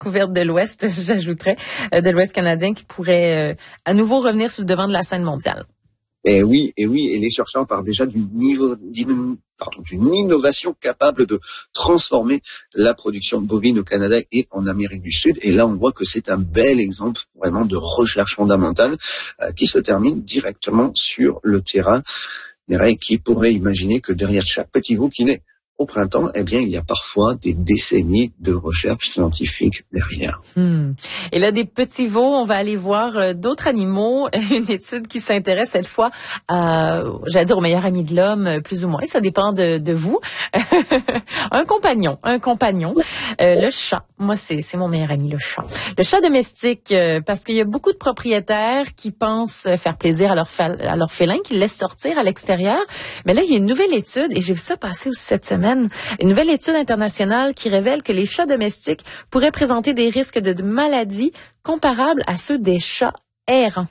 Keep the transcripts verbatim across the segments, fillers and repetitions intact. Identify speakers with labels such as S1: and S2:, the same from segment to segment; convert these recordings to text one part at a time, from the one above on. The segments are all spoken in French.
S1: découverte de l'Ouest, j'ajouterais, de l'Ouest canadien qui pourrait euh, à nouveau revenir sur le devant de la scène mondiale.
S2: Et oui, et oui, et les chercheurs parlent déjà d'une niveau, d'une, pardon, d'une innovation capable de transformer la production bovine au Canada et en Amérique du Sud. Et là, on voit que c'est un bel exemple vraiment de recherche fondamentale euh, qui se termine directement sur le terrain. Mais qui pourrait imaginer que derrière chaque petit veau qui naît au printemps, eh bien, il y a parfois des décennies de recherche scientifique derrière.
S1: Hmm. Et là, des petits veaux, on va aller voir euh, d'autres animaux. Une étude qui s'intéresse cette fois à, j'allais dire, au meilleur ami de l'homme, plus ou moins. Ça dépend de, de vous. un compagnon, un compagnon. Euh, le chat. Moi, c'est, c'est mon meilleur ami, le chat. Le chat domestique, euh, parce qu'il y a beaucoup de propriétaires qui pensent faire plaisir à leur, fa- à leur félin, qui le laissent sortir à l'extérieur. Mais là, il y a une nouvelle étude, et j'ai vu ça passer aussi cette semaine. Une nouvelle étude internationale qui révèle que les chats domestiques pourraient présenter des risques de, de maladies comparables à ceux des chats errants.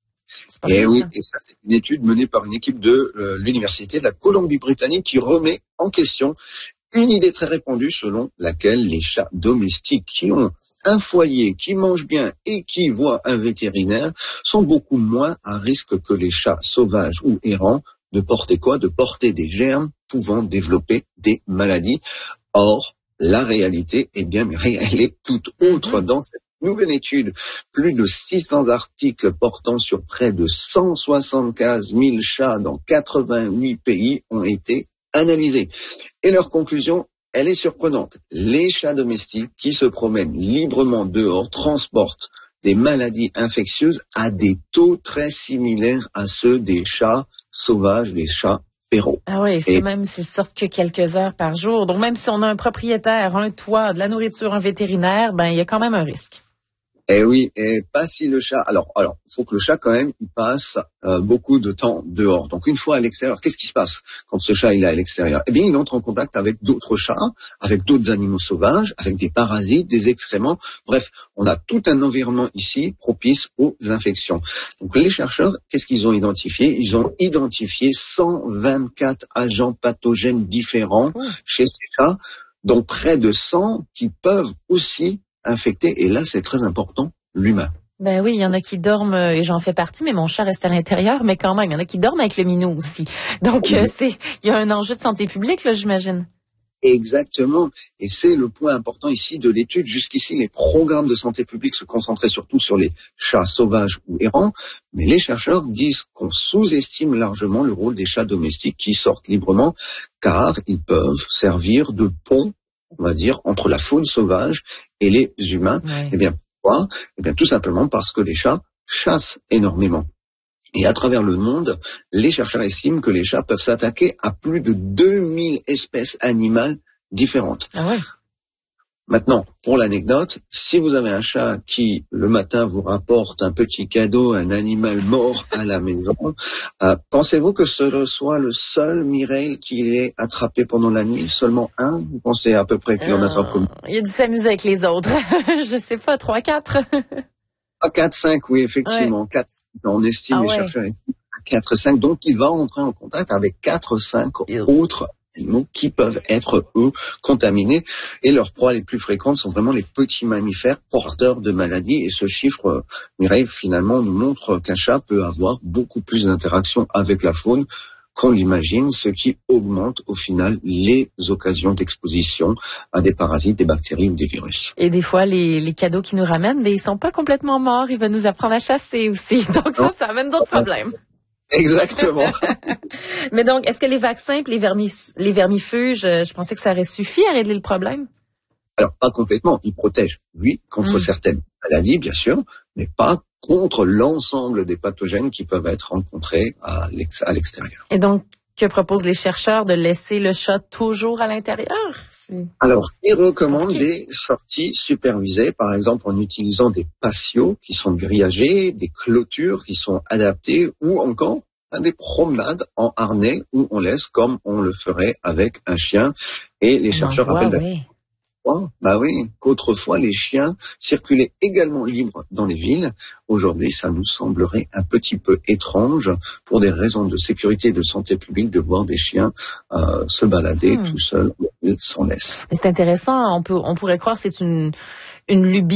S2: Et oui, ça. Et ça, c'est une étude menée par une équipe de euh, l'Université de la Colombie-Britannique qui remet en question une idée très répandue selon laquelle les chats domestiques qui ont un foyer, qui mangent bien et qui voient un vétérinaire sont beaucoup moins à risque que les chats sauvages ou errants de porter quoi? De porter des germes pouvant développer des maladies. Or, la réalité, eh bien, elle est toute autre. Dans cette nouvelle étude, plus de six cents articles portant sur près de cent soixante-quinze mille chats dans quatre-vingt-huit pays ont été analysés. Et leur conclusion, elle est surprenante. Les chats domestiques qui se promènent librement dehors transportent des maladies infectieuses à des taux très similaires à ceux des chats sauvages, des chats féraux.
S1: Ah oui, c'est et même s'ils sortent que quelques heures par jour. Donc même si on a un propriétaire, un toit, de la nourriture, un vétérinaire, ben il y a quand même un risque.
S2: Eh oui, et pas si le chat. Alors, alors, faut que le chat quand même, il passe euh, beaucoup de temps dehors. Donc, une fois à l'extérieur, qu'est-ce qui se passe quand ce chat il est à l'extérieur? Eh bien, il entre en contact avec d'autres chats, avec d'autres animaux sauvages, avec des parasites, des excréments. Bref, on a tout un environnement ici propice aux infections. Donc, les chercheurs, qu'est-ce qu'ils ont identifié? Ils ont identifié cent vingt-quatre agents pathogènes différents mmh. chez ces chats, dont près de cent qui peuvent aussi infecté, et là, c'est très important, l'humain.
S1: Ben oui, il y en a qui dorment, et j'en fais partie, mais mon chat reste à l'intérieur, mais quand même, il y en a qui dorment avec le minou aussi. Donc, euh, c'est, il y a un enjeu de santé publique, là, j'imagine.
S2: Exactement. Et c'est le point important ici de l'étude. Jusqu'ici, les programmes de santé publique se concentraient surtout sur les chats sauvages ou errants, mais les chercheurs disent qu'on sous-estime largement le rôle des chats domestiques qui sortent librement, car ils peuvent servir de pont, on va dire, entre la faune sauvage et les humains. Ouais. Eh bien, pourquoi? Eh bien, tout simplement parce que les chats chassent énormément. Et à travers le monde, les chercheurs estiment que les chats peuvent s'attaquer à plus de deux mille espèces animales différentes.
S1: Ah ouais.
S2: Maintenant, pour l'anecdote, si vous avez un chat qui, le matin, vous rapporte un petit cadeau, un animal mort à la maison, euh, pensez-vous que ce soit le seul Mireille qui l'ait attrapé pendant la nuit? Seulement un? Vous pensez à peu près qu'il en attrape comme...
S1: Il a dû s'amuser avec les autres. Je sais pas, trois, quatre.
S2: Ah, quatre, cinq, oui, effectivement.
S1: Ouais.
S2: quatre, on estime,
S1: ah
S2: les
S1: ouais.
S2: chercheurs estiment à quatre, cinq. Donc, il va entrer en contact avec quatre, cinq autres animaux qui peuvent être, eux, contaminés. Et leurs proies les plus fréquentes sont vraiment les petits mammifères porteurs de maladies. Et ce chiffre, Mireille, finalement, nous montre qu'un chat peut avoir beaucoup plus d'interactions avec la faune qu'on l'imagine, ce qui augmente au final les occasions d'exposition à des parasites, des bactéries ou des virus.
S1: Et des fois, les, les cadeaux qu'ils nous ramènent, mais ils sont pas complètement morts. Ils veulent nous apprendre à chasser aussi. Donc ça, ça amène d'autres problèmes.
S2: Exactement.
S1: Mais donc, est-ce que les vaccins et les, vermis, les vermifuges, je pensais que ça aurait suffi à régler le problème?
S2: Alors, pas complètement. Ils protègent, oui, contre mmh. certaines maladies, bien sûr, mais pas contre l'ensemble des pathogènes qui peuvent être rencontrés à, l'ex- à l'extérieur.
S1: Et donc, que proposent les chercheurs de laisser le chat toujours à l'intérieur? C'est...
S2: Alors, ils recommandent des sorties supervisées, par exemple en utilisant des patios qui sont grillagés, des clôtures qui sont adaptées, ou encore des promenades en harnais où on laisse comme on le ferait avec un chien. Et les on chercheurs
S1: voit,
S2: rappellent
S1: oui.
S2: Bah oui, qu'autrefois les chiens circulaient également libres dans les villes. Aujourd'hui, ça nous semblerait un petit peu étrange pour des raisons de sécurité et de santé publique de voir des chiens euh, se balader hmm. tout seuls sans laisse.
S1: Mais c'est intéressant, on peut, on pourrait croire que c'est une une lubie